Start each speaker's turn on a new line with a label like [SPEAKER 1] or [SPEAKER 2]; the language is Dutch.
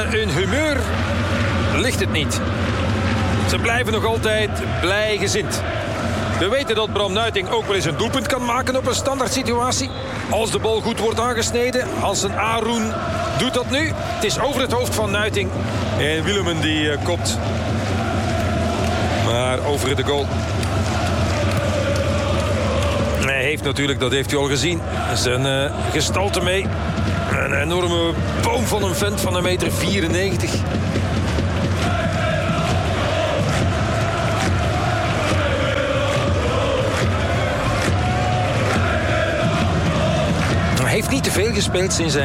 [SPEAKER 1] hun humeur ligt het niet. Ze blijven nog altijd blijgezind. We weten dat Bram Nuiting ook wel eens een doelpunt kan maken op een standaard situatie. Als de bal goed wordt aangesneden. Hansen Aroen doet dat nu. Het is over het hoofd van Nuiting. En Willemen die kopt. Maar over de goal. Hij heeft natuurlijk, dat heeft u al gezien, zijn gestalte mee. Een enorme boom van een vent van 1,94 meter. Hij heeft niet te veel gespeeld sinds hij